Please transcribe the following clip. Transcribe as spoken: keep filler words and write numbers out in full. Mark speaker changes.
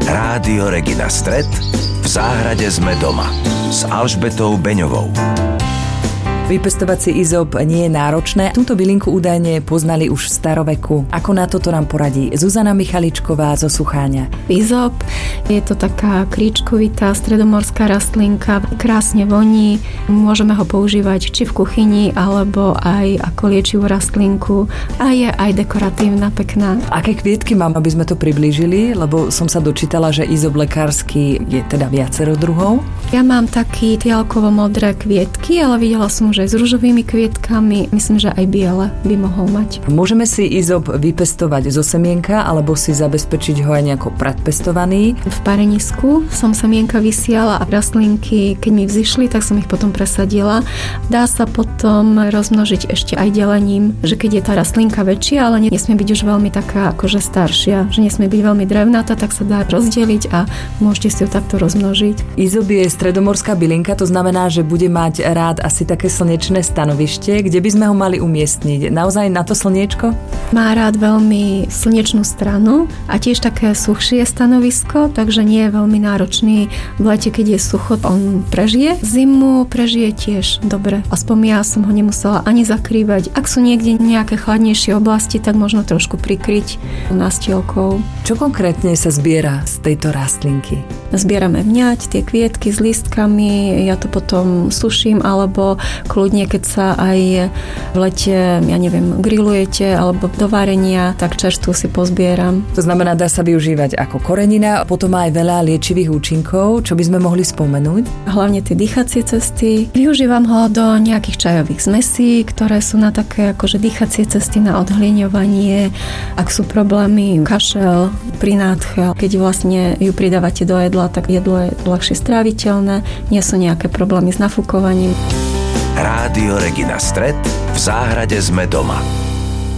Speaker 1: Rádio Regina Stret, v záhrade sme doma s Alžbetou Beňovou.
Speaker 2: Vypestovať si izop nie je náročné. Túto bylinku údajne poznali už v staroveku. Ako na toto nám poradí Zuzana Michaličková zo Sucháňa.
Speaker 3: Izop je to taká kríčkovitá stredomorská rastlinka, krásne voní. Môžeme ho používať či v kuchyni, alebo aj ako liečivú rastlinku. A je aj dekoratívna, pekná.
Speaker 2: Aké kvietky mám, aby sme to priblížili? Lebo som sa dočítala, že izop lekársky je teda viacero druhov.
Speaker 3: Ja mám taký fialkovo-modré kvietky, ale videla som, že aj s ružovými kvietkami. Myslím, že aj biele by mohol mať.
Speaker 2: Môžeme si izop vypestovať zo semienka, alebo si zabezpečiť ho aj nejako predpestovaný?
Speaker 3: V parenisku som semienka vysiala a rastlinky, keď mi vzišli, tak som ich potom presadila. Dá sa potom rozmnožiť ešte aj delením, že keď je tá rastlinka väčšia, ale nesmie byť už veľmi taká akože staršia, že nesmie byť veľmi drevnatá, tak sa dá rozdeliť a môžete si ju takto rozmnožiť.
Speaker 2: Izop je stredomorská bylinka, to znamená, že bude mať rád asi také slnečné stanovište, kde by sme ho mali umiestniť. Naozaj na to slniečko?
Speaker 3: Má rád veľmi slnečnú stranu a tiež také suchšie stanovisko, takže nie je veľmi náročný. V lete, keď je sucho, on prežije. Zimu prežije tiež dobre. Aspoň ja som ho nemusela ani zakrývať. Ak sú niekde nejaké chladnejšie oblasti, tak možno trošku prikryť nástielkou.
Speaker 2: Čo konkrétne sa zbiera z tejto rastlinky?
Speaker 3: Zbierame vňať, tie kvietky s lístkami, ja to potom suším, alebo kľudne, keď sa aj v lete, ja neviem, grillujete alebo do varenia, tak čerstvu si pozbieram.
Speaker 2: To znamená, dá sa využívať ako korenina, potom má aj veľa liečivých účinkov, čo by sme mohli spomenúť?
Speaker 3: Hlavne tie dýchacie cesty. Využívam ho do nejakých čajových zmesí, ktoré sú na také akože dýchacie cesty na odhliňovanie. Ak sú problémy, kašel, pri nádche, keď vlastne ju pridávate do jedla, tak jedlo je ľahšie stráviteľné, nie sú nejaké problémy s nafúkovaním.
Speaker 1: Rádio Regina Stret, v záhrade sme doma.